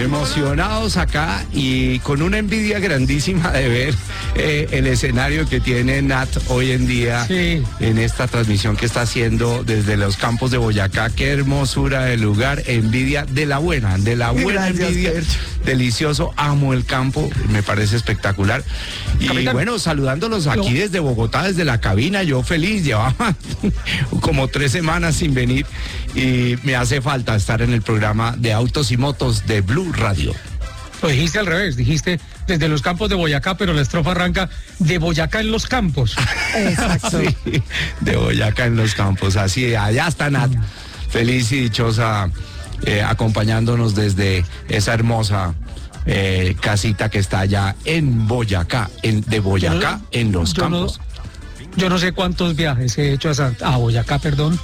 Emocionados acá y con una envidia grandísima de ver el escenario que tiene Nat hoy en día en esta transmisión que está haciendo desde los campos de Boyacá. Qué hermosura de lugar, envidia de la buena envidia. Delicioso, amo el campo, me parece espectacular. Y Capitán, bueno, saludándolos aquí desde Bogotá, desde la cabina, yo feliz, llevaba como 3 semanas sin venir y me hace falta estar en el programa de Autos y Motos de Blue Radio. Lo dijiste al revés, dijiste desde los campos de Boyacá, pero la estrofa arranca de Boyacá en los campos. Exacto. Sí, de Boyacá en los campos, así, allá está Nat, feliz y dichosa, acompañándonos desde esa hermosa casita que está allá en Boyacá, de Boyacá en los campos. Yo no sé cuántos viajes he hecho a Boyacá,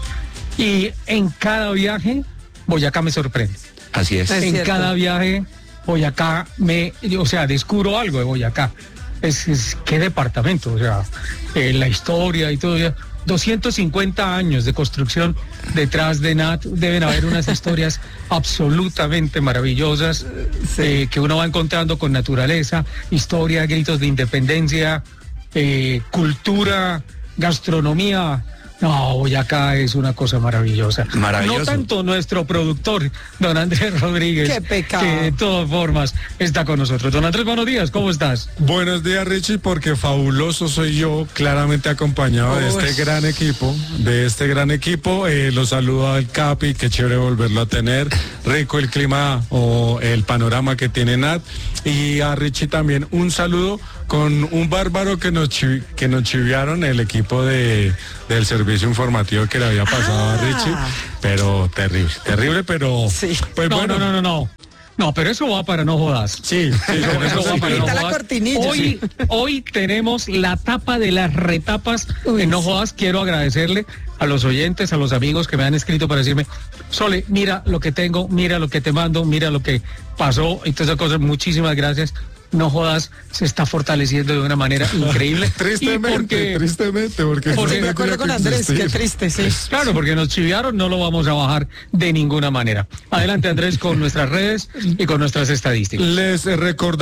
y en cada viaje Boyacá me sorprende. Así es. En cada viaje Boyacá descubro algo de Boyacá. Es qué departamento, la historia y todo. 250 años de construcción detrás de Nat, deben haber unas historias absolutamente maravillosas que uno va encontrando con naturaleza, historia, gritos de independencia, cultura, gastronomía. No, Boyacá es una cosa maravillosa. Maravilloso. No tanto nuestro productor, don Andrés Rodríguez, qué pecado, que de todas formas está con nosotros. Don Andrés, buenos días, ¿cómo estás? Buenos días, Richie, porque fabuloso soy yo, claramente acompañado de este gran equipo. Los saludo al Capi, qué chévere volverlo a tener. Rico el clima o el panorama que tiene Nat. Y a Richie también un saludo con un bárbaro que nos chiviaron el equipo del servicio informativo que le había pasado a Richie, pero terrible, pero sí. Pues no, bueno. No, pero eso va para No Jodas. Sí, eso va para No la Jodas. cortinilla. Hoy tenemos la tapa de las retapas en No Jodas. Quiero agradecerle a los oyentes, a los amigos que me han escrito para decirme, Sole, mira lo que tengo, mira lo que te mando, mira lo que pasó y todas esas cosas. Muchísimas gracias. No Jodas se está fortaleciendo de una manera increíble. Tristemente, porque estoy de acuerdo con Andrés, qué triste, sí. Claro, porque nos chiviaron, no lo vamos a bajar de ninguna manera. Adelante, Andrés, con nuestras redes y con nuestras estadísticas. Les recordamos